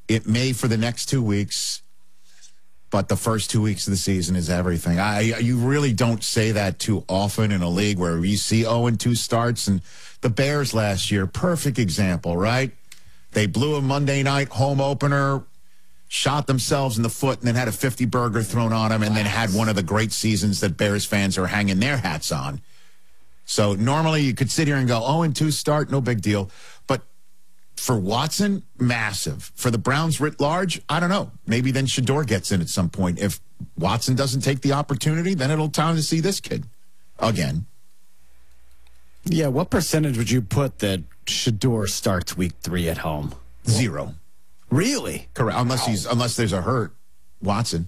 It may for the next 2 weeks, but the first 2 weeks of the season is everything. You really don't say that too often in a league where you see 0-2 starts. And the Bears last year, perfect example, right? They blew a Monday night home opener, shot themselves in the foot, and then had a 50-burger thrown on them, and then had one of the great seasons that Bears fans are hanging their hats on. So normally you could sit here and go, 0-2 start, no big deal. But for Watson, massive. For the Browns writ large, I don't know. Maybe then Shedeur gets in at some point. If Watson doesn't take the opportunity, then it'll time to see this kid again. Yeah, what percentage would you put that Shedeur starts week 3 at home? 0. Really? Correct. Unless there's a hurt Watson.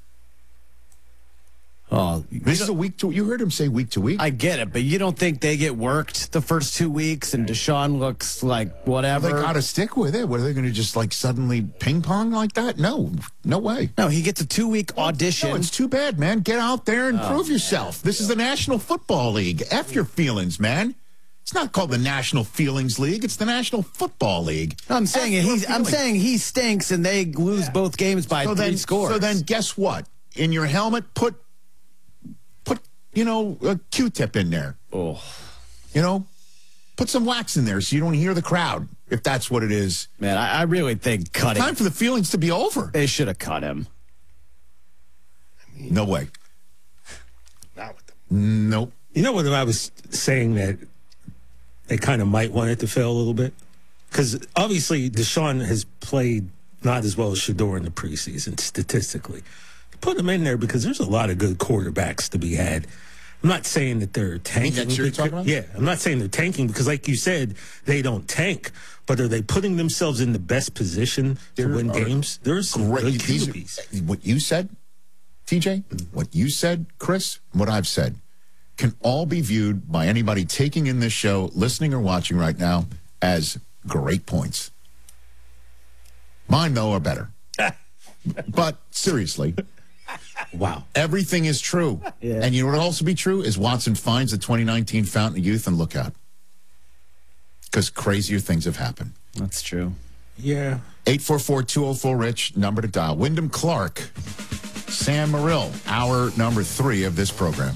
Oh, this is a week to. You heard him say week to week. I get it, but you don't think they get worked the first 2 weeks and Deshaun looks like whatever? They got to stick with it. What are they going to just like suddenly ping pong like that? No way. No, he gets a 2-week audition. No, it's too bad, man. Get out there and prove yourself. This is the National Football League. F your feelings, man. It's not called the National Feelings League. It's the National Football League. I'm saying he stinks and they lose both games by 3 scores. So then guess what? In your helmet, put a Q-tip in there. Oh. Put some wax in there so you don't hear the crowd, if that's what it is. Man, I really think cutting. Time for the feelings to be over. They should have cut him. No way. Not with them. Nope. You know what I was saying that they kind of might want it to fail a little bit? Because obviously Deshaun has played not as well as Shedeur in the preseason, statistically. Put him in there because there's a lot of good quarterbacks to be had. I'm not saying that they're tanking. That's what you're talking about? Yeah, I'm not saying they're tanking because, like you said, they don't tank. But are they putting themselves in the best position to win games? There's some good QBs. What you said, TJ, what you said, Chris, what I've said, can all be viewed by anybody taking in this show, listening or watching right now, as great points. Mine, though, are better. But seriously. Wow. Everything is true. Yeah. And you know what will also be true is Watson finds the 2019 Fountain of Youth and look out. Because crazier things have happened. That's true. Yeah. 844-204-RICH, number to dial. Wyndham Clark, Sam Morrill, hour number 3 of this program.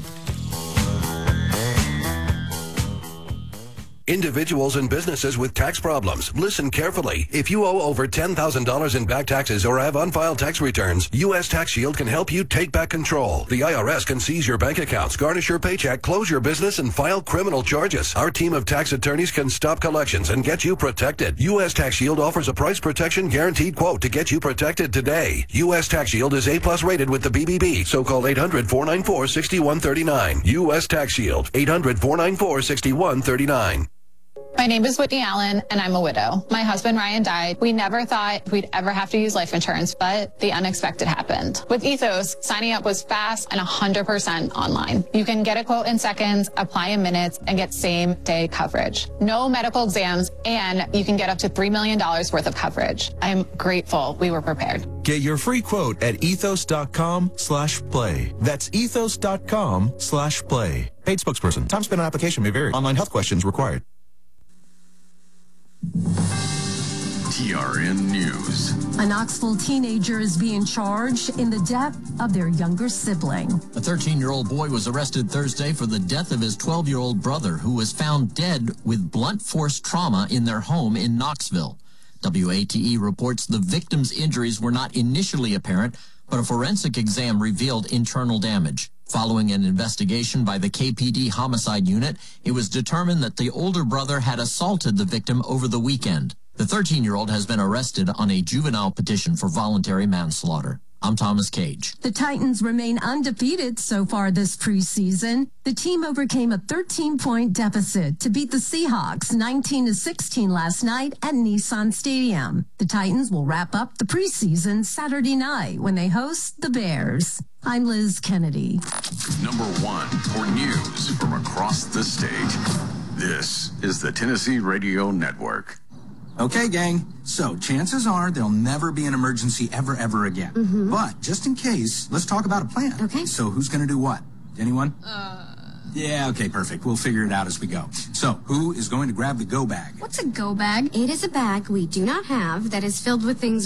Individuals and businesses with tax problems. Listen carefully. If you owe over $10,000 in back taxes or have unfiled tax returns, U.S. Tax Shield can help you take back control. The IRS can seize your bank accounts, garnish your paycheck, close your business, and file criminal charges. Our team of tax attorneys can stop collections and get you protected. U.S. Tax Shield offers a price protection guaranteed quote to get you protected today. U.S. Tax Shield is A+ rated with the BBB, so call 800-494-6139. U.S. Tax Shield, 800-494-6139. My name is Whitney Allen, and I'm a widow. My husband, Ryan, died. We never thought we'd ever have to use life insurance, but the unexpected happened. With Ethos, signing up was fast and 100% online. You can get a quote in seconds, apply in minutes, and get same-day coverage. No medical exams, and you can get up to $3 million worth of coverage. I'm grateful we were prepared. Get your free quote at ethos.com/play. That's ethos.com/play. Paid spokesperson. Time spent on application may vary. Online health questions required. TRN News. A Knoxville teenager is being charged in the death of their younger sibling. A 13-year-old boy was arrested Thursday for the death of his 12-year-old brother, who was found dead with blunt force trauma in their home in Knoxville. WATE reports the victim's injuries were not initially apparent, but a forensic exam revealed internal damage. Following an investigation by the KPD Homicide Unit, it was determined that the older brother had assaulted the victim over the weekend. The 13-year-old has been arrested on a juvenile petition for voluntary manslaughter. I'm Thomas Cage. The Titans remain undefeated so far this preseason. The team overcame a 13-point deficit to beat the Seahawks 19-16 last night at Nissan Stadium. The Titans will wrap up the preseason Saturday night when they host the Bears. I'm Liz Kennedy. Number 1 for news from across the state. This is the Tennessee Radio Network. Okay, gang. So chances are there'll never be an emergency ever again. Mm-hmm. But just in case, let's talk about a plan. Okay. So who's going to do what? Anyone? Yeah, okay, perfect. We'll figure it out as we go. So who is going to grab the go bag? What's a go bag? It is a bag we do not have that is filled with things